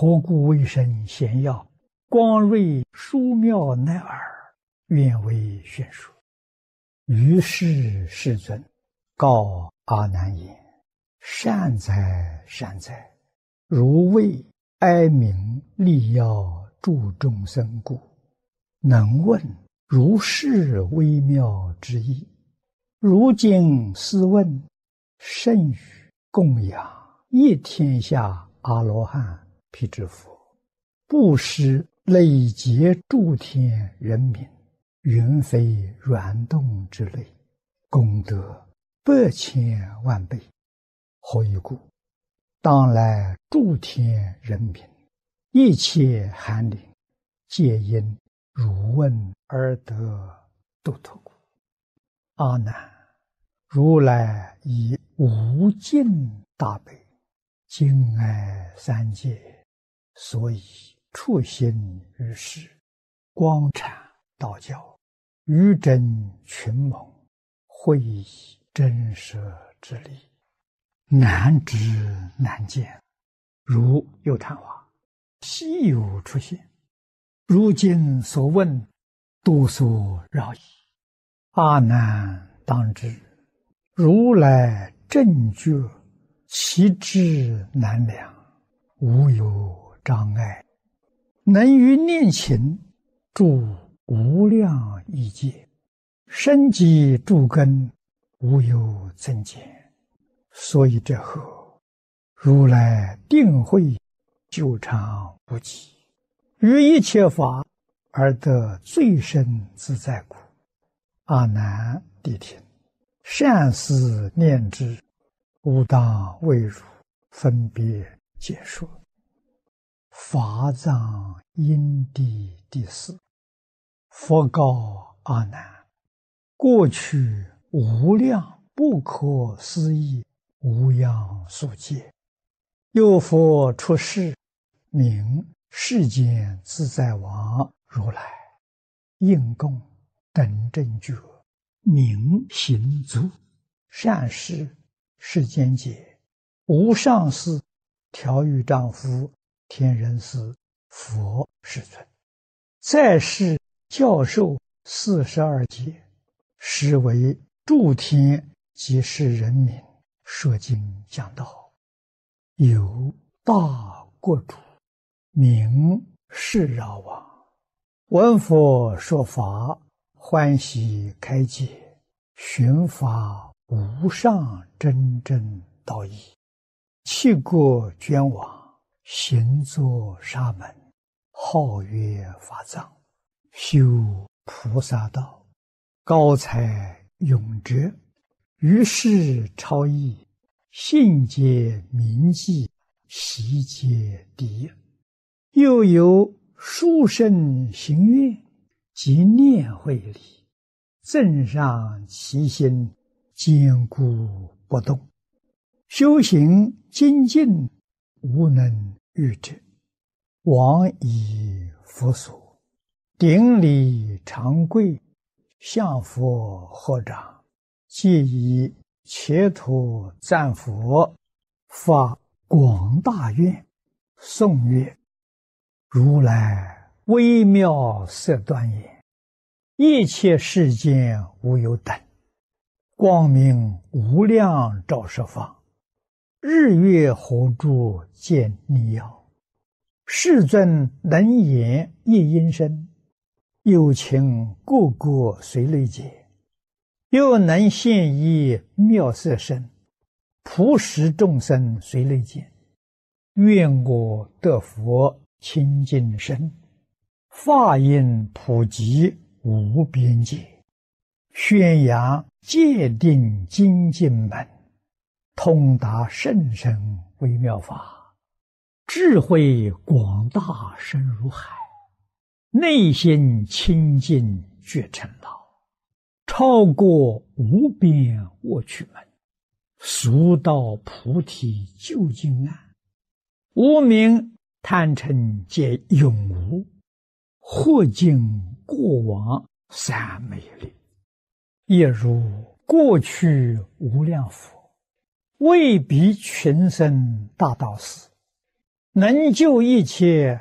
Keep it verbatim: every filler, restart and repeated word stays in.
何故为神显耀？光瑞殊妙乃尔，愿为宣说。于是世尊告阿难言：善哉善哉，如为哀悯利要助众生故，能问如是微妙之意。如今斯问，甚于供养一天下阿罗汉辟支佛，布施累劫诸天人民，云非软动之类，功德百千万倍。何以故？当来诸天人民，一切寒灵，皆因汝问而得度脱故。阿难，如来以无尽大悲，敬爱三界，所以处心于世，光阐道教，于真群蒙，会以真实之理，难知难见，如有昙花，稀有出现。如今所问，多所扰矣。阿难当知，如来正觉，其智难量，无有障碍，能于念勤住无量亿劫，生机诸根，无有增减。所以这后，如来定慧久长无极，于一切法而得最深自在故。阿难谛听，善思念之，吾当为汝分别解说。法藏因地第四。佛告阿难：过去无量不可思议无量数劫，有佛出世，名世间自在王如来，应供等正觉，名行足，善事世间解，无上士、调御丈夫、天人师、佛世尊，在世教授四十二劫，实为诸天及世人民说经讲道。有大国主，名释饶王，闻佛说法，欢喜开解，寻法无上真正道义，弃国捐往，行作沙门，号曰法藏，修菩萨道，高才永哲，于世超逸，信解铭记，习皆第一。又有殊胜行愿及念慧力，增上其心，坚固不动，修行精进，无能御之。往以佛所，顶礼长跪，向佛合掌，皆以切土赞佛，发广大愿，颂曰：如来微妙色端严，一切世间无有等，光明无量照十方，日月火柱见逆耀，世尊能言一音声，有情个个随类解，又能现一妙色身，普使众生随类见。愿我得佛清净身，法音普及无边界，宣扬戒定精进门，通达甚深微妙法，智慧广大深如海，内心清净觉成道，超过无边卧趣门，速到菩提究竟岸，无明贪嗔皆永无，或尽过往三昧力。亦如过去无量佛，为彼群生大道士， 能救一切